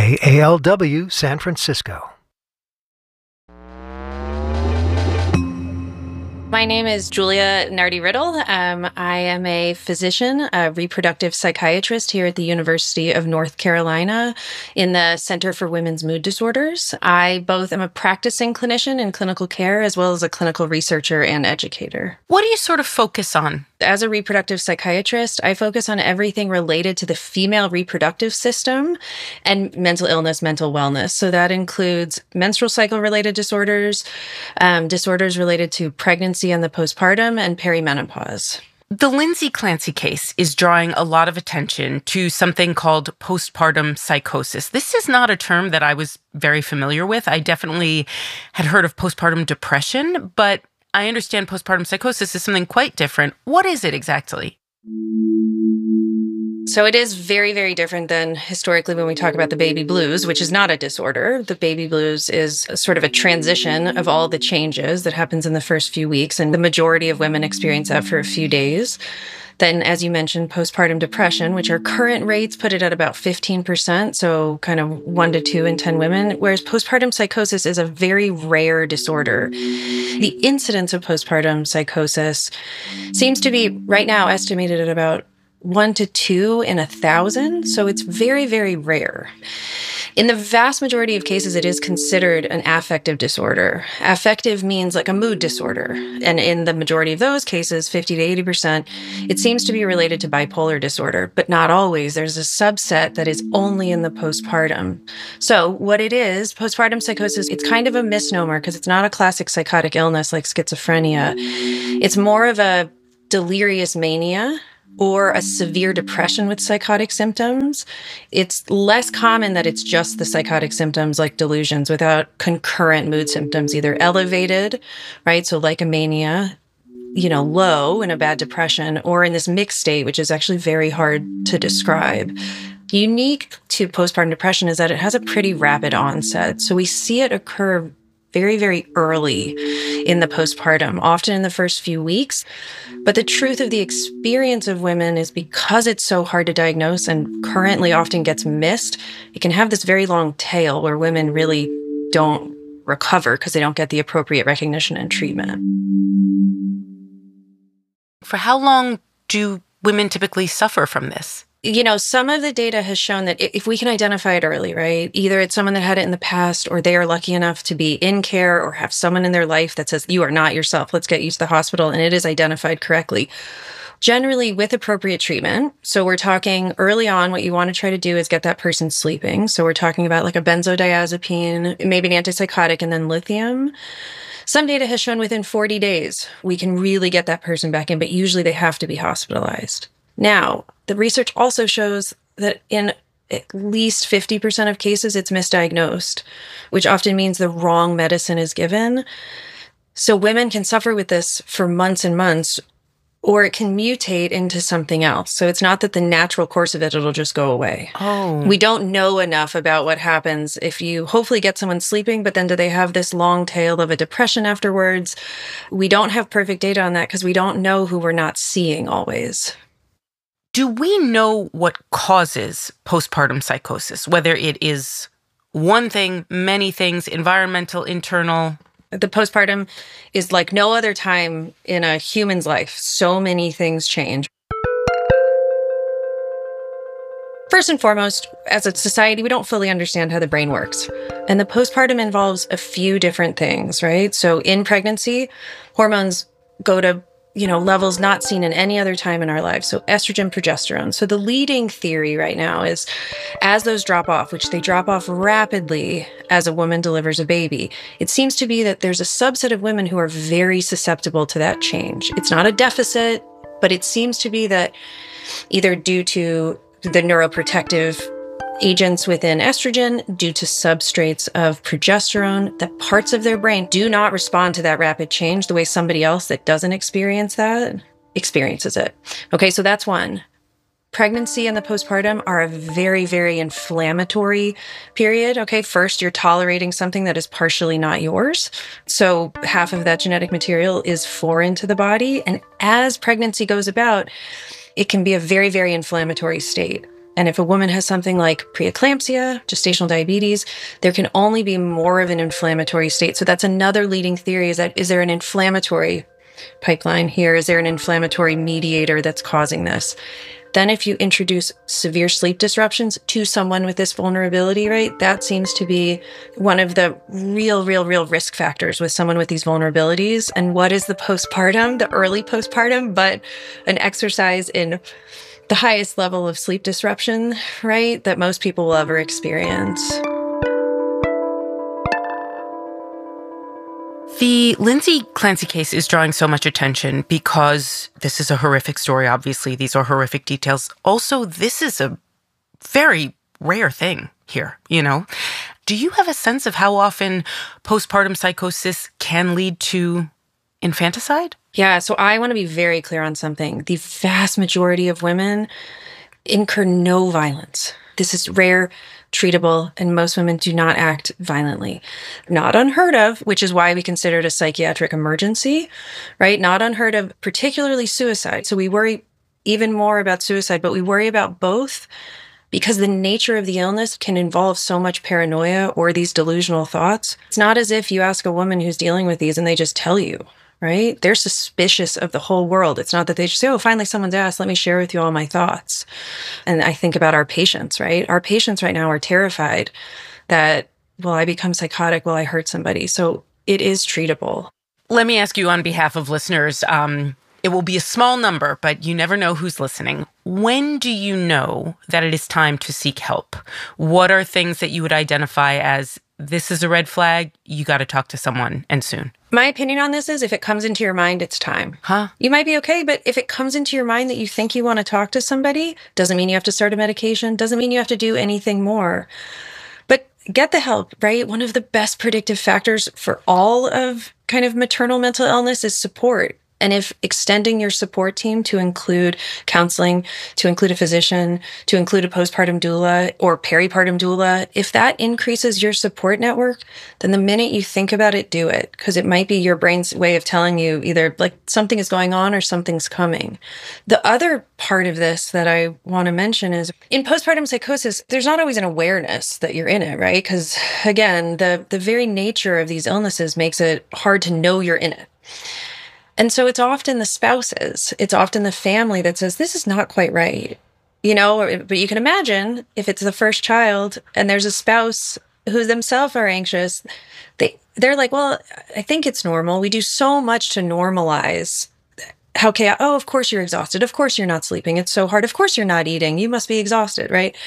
KALW San Francisco. My name is Julia Nardi-Riddle. I am a physician, a reproductive psychiatrist here at the University of North Carolina in the Center for Women's Mood Disorders. I both am a practicing clinician in clinical care as well as a clinical researcher and educator. What do you sort of focus on? As a reproductive psychiatrist, I focus on everything related to the female reproductive system and mental illness, mental wellness. So that includes menstrual cycle-related disorders, disorders related to pregnancy and the postpartum, and perimenopause. The Lindsay Clancy case is drawing a lot of attention to something called postpartum psychosis. This is not a term that I was very familiar with. I definitely had heard of postpartum depression, but I understand postpartum psychosis is something quite different. What is it exactly? So it is very, very different than historically when we talk about the baby blues, which is not a disorder. The baby blues is sort of a transition of all the changes that happens in the first few weeks, and the majority of women experience that for a few days. Then, as you mentioned, postpartum depression, which our current rates put it at about 15%, so kind of 1 to 2 in 10 women, whereas postpartum psychosis is a very rare disorder. The incidence of postpartum psychosis seems to be right now estimated at about 1 to 2 in 1,000, so it's very, very rare. In the vast majority of cases, it is considered an affective disorder. Affective means like a mood disorder. And in the majority of those cases, 50 to 80%, it seems to be related to bipolar disorder, but not always. There's a subset that is only in the postpartum. So what it is, postpartum psychosis, it's kind of a misnomer because it's not a classic psychotic illness like schizophrenia. It's more of a delirious mania or a severe depression with psychotic symptoms. It's less common that it's just the psychotic symptoms like delusions without concurrent mood symptoms, either elevated, right? So like a mania, low in a bad depression, or in this mixed state, which is actually very hard to describe. Unique to postpartum depression is that it has a pretty rapid onset. So we see it occur very, very early in the postpartum, often in the first few weeks. But the truth of the experience of women is because it's so hard to diagnose and currently often gets missed, it can have this very long tail where women really don't recover because they don't get the appropriate recognition and treatment. For how long do women typically suffer from this? Some of the data has shown that if we can identify it early, right, either it's someone that had it in the past or they are lucky enough to be in care or have someone in their life that says, you are not yourself, let's get you to the hospital, and it is identified correctly. Generally with appropriate treatment. So we're talking early on, what you want to try to do is get that person sleeping. So we're talking about like a benzodiazepine, maybe an antipsychotic, and then lithium. Some data has shown within 40 days, we can really get that person back in, but usually they have to be hospitalized. Now, the research also shows that in at least 50% of cases, it's misdiagnosed, which often means the wrong medicine is given. So women can suffer with this for months and months, or it can mutate into something else. So it's not that the natural course of it'll just go away. Oh. We don't know enough about what happens if you hopefully get someone sleeping, but then do they have this long tail of a depression afterwards? We don't have perfect data on that because we don't know who we're not seeing always. Do we know what causes postpartum psychosis, whether it is one thing, many things, environmental, internal? The postpartum is like no other time in a human's life. So many things change. First and foremost, as a society, we don't fully understand how the brain works. And the postpartum involves a few different things, right? So in pregnancy, hormones go to levels not seen in any other time in our lives. So estrogen, progesterone. So the leading theory right now is as those drop off, which they drop off rapidly as a woman delivers a baby, it seems to be that there's a subset of women who are very susceptible to that change. It's not a deficit, but it seems to be that either due to the neuroprotective agents within estrogen, due to substrates of progesterone, that parts of their brain do not respond to that rapid change the way somebody else that doesn't experience that experiences it. Okay, so that's one. Pregnancy and the postpartum are a very, very inflammatory period. Okay, first, you're tolerating something that is partially not yours. So half of that genetic material is foreign to the body. And as pregnancy goes about, it can be a very, very inflammatory state. And if a woman has something like preeclampsia, gestational diabetes, there can only be more of an inflammatory state. So that's another leading theory, is there an inflammatory pipeline here? Is there an inflammatory mediator that's causing this? Then if you introduce severe sleep disruptions to someone with this vulnerability, right, that seems to be one of the real risk factors with someone with these vulnerabilities. And what is the postpartum, the early postpartum, but an exercise in the highest level of sleep disruption, right, that most people will ever experience. The Lindsay Clancy case is drawing so much attention because this is a horrific story, obviously. These are horrific details. Also, this is a very rare thing here, you know? Do you have a sense of how often postpartum psychosis can lead to infanticide? Yeah, so I want to be very clear on something. The vast majority of women incur no violence. This is rare, treatable, and most women do not act violently. Not unheard of, which is why we consider it a psychiatric emergency, right? Not unheard of, particularly suicide. So we worry even more about suicide, but we worry about both because the nature of the illness can involve so much paranoia or these delusional thoughts. It's not as if you ask a woman who's dealing with these and they just tell you, right? They're suspicious of the whole world. It's not that they just say, oh, finally someone's asked, let me share with you all my thoughts. And I think about our patients, right? Our patients right now are terrified that, will I become psychotic? Will I hurt somebody? So it is treatable. Let me ask you on behalf of listeners, it will be a small number, but you never know who's listening. When do you know that it is time to seek help? What are things that you would identify as, this is a red flag, you got to talk to someone, and soon? My opinion on this is if it comes into your mind, it's time. Huh? You might be okay, but if it comes into your mind that you think you want to talk to somebody, doesn't mean you have to start a medication, doesn't mean you have to do anything more. But get the help, right? One of the best predictive factors for all of kind of maternal mental illness is support. And if extending your support team to include counseling, to include a physician, to include a postpartum doula or peripartum doula, if that increases your support network, then the minute you think about it, do it. Because it might be your brain's way of telling you either like something is going on or something's coming. The other part of this that I want to mention is in postpartum psychosis, there's not always an awareness that you're in it, right? Because again, the very nature of these illnesses makes it hard to know you're in it. And so it's often the spouses, it's often the family that says, this is not quite right, you know, but you can imagine if it's the first child and there's a spouse who themselves are anxious, they're like, well, I think it's normal. We do so much to normalize how chaotic. Oh, of course you're exhausted. Of course you're not sleeping. It's so hard. Of course you're not eating. You must be exhausted, right?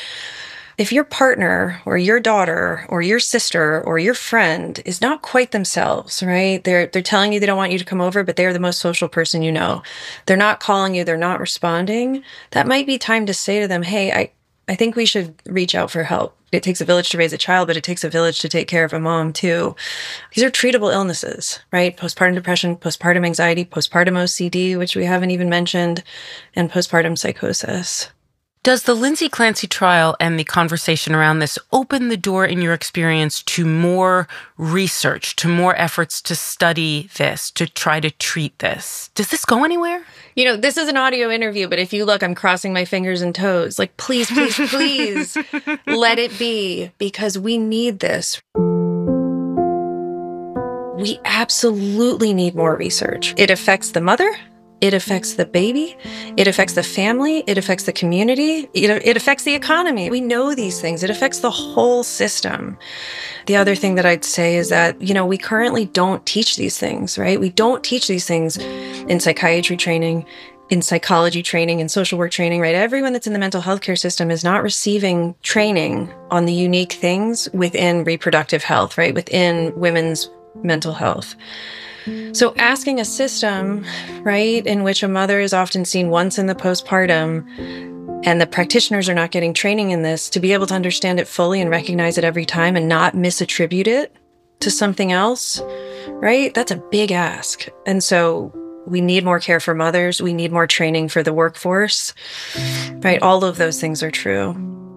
If your partner or your daughter or your sister or your friend is not quite themselves, right? They're telling you they don't want you to come over, but they're the most social person you know. They're not calling you. They're not responding. That might be time to say to them, hey, I think we should reach out for help. It takes a village to raise a child, but it takes a village to take care of a mom too. These are treatable illnesses, right? Postpartum depression, postpartum anxiety, postpartum OCD, which we haven't even mentioned, and postpartum psychosis. Does the Lindsay Clancy trial and the conversation around this open the door, in your experience, to more research, to more efforts to study this, to try to treat this? Does this go anywhere? You know, this is an audio interview, but if you look, I'm crossing my fingers and toes. Like, please, please, please, let it be, because we need this. We absolutely need more research. It affects the mother. It affects the baby. It affects the family. It affects the community. It affects the economy. We know these things. It affects the whole system. The other thing that I'd say is that, you know, we currently don't teach these things, right? We don't teach these things in psychiatry training, in psychology training, in social work training, right? Everyone that's in the mental health care system is not receiving training on the unique things within reproductive health, right? Within women's mental health. So asking a system, right, in which a mother is often seen once in the postpartum and the practitioners are not getting training in this to be able to understand it fully and recognize it every time and not misattribute it to something else, right? That's a big ask. And so we need more care for mothers. We need more training for the workforce, right? All of those things are true.